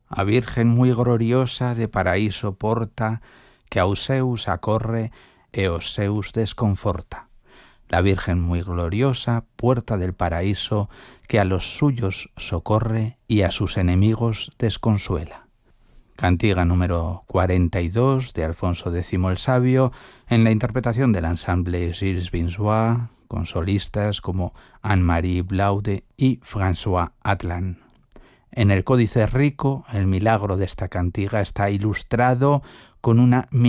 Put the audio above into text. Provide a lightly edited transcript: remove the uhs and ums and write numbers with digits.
A Virgen muy gloriosa de paraíso porta, que aos seus acorre e os seus desconforta. La Virgen muy gloriosa, puerta del paraíso, que a los suyos socorre y a sus enemigos desconsuela. Cantiga número 42 de Alfonso X el Sabio, en la interpretación del ensemble Gilles Binzois, con solistas como Anne-Marie Blaude y François Atlan. En el Códice Rico, el milagro de esta cantiga está ilustrado con una